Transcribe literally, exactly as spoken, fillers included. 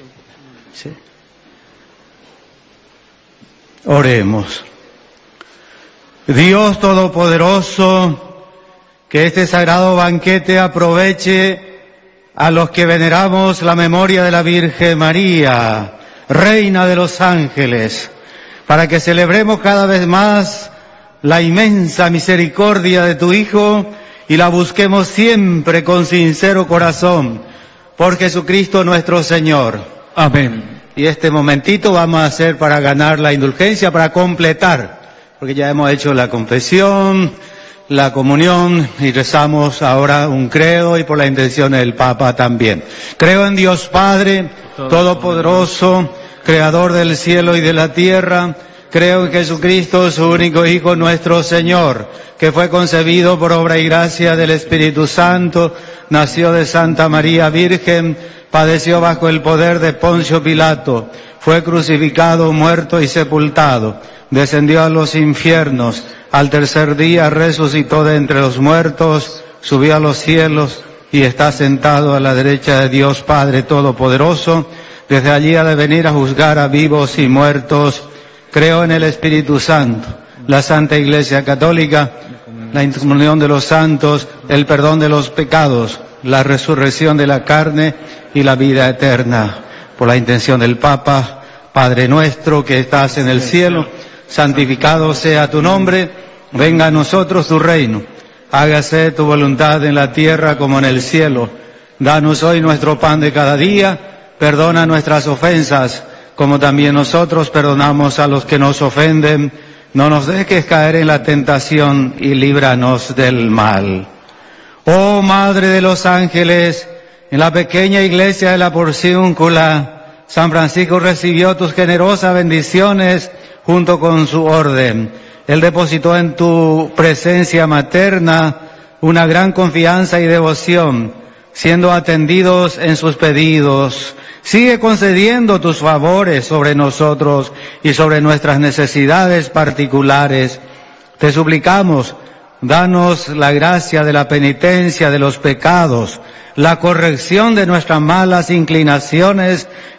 Sí. Oremos. Dios Todopoderoso, que este sagrado banquete aproveche a los que veneramos la memoria de la Virgen María, Reina de los Ángeles, para que celebremos cada vez más la inmensa misericordia de tu Hijo y la busquemos siempre con sincero corazón, por Jesucristo nuestro Señor. Amén. Y este momentito vamos a hacer para ganar la indulgencia, para completar, porque ya hemos hecho la confesión, la comunión y rezamos ahora un credo y por la intención del Papa también. Creo en Dios Padre Todopoderoso, Creador del cielo y de la tierra. Creo en Jesucristo, su único Hijo, nuestro Señor, que fue concebido por obra y gracia del Espíritu Santo, nació de Santa María Virgen, padeció bajo el poder de Poncio Pilato, fue crucificado, muerto y sepultado, descendió a los infiernos, al tercer día resucitó de entre los muertos, subió a los cielos y está sentado a la derecha de Dios Padre Todopoderoso. Desde allí ha de venir a juzgar a vivos y muertos. Creo en el Espíritu Santo, la Santa Iglesia Católica, la comunión de los santos, el perdón de los pecados, la resurrección de la carne y la vida eterna. Por la intención del Papa, Padre nuestro que estás en el cielo, santificado sea tu nombre, venga a nosotros tu reino, hágase tu voluntad en la tierra como en el cielo. Danos hoy nuestro pan de cada día, perdona nuestras ofensas, como también nosotros perdonamos a los que nos ofenden. No nos dejes caer en la tentación y líbranos del mal. Oh Madre de los Ángeles, en la pequeña iglesia de la Porciúncula, San Francisco recibió tus generosas bendiciones junto con su orden. Él depositó en tu presencia materna una gran confianza y devoción, siendo atendidos en sus pedidos. Sigue concediendo tus favores sobre nosotros y sobre nuestras necesidades particulares. Te suplicamos, danos la gracia de la penitencia de los pecados, la corrección de nuestras malas inclinaciones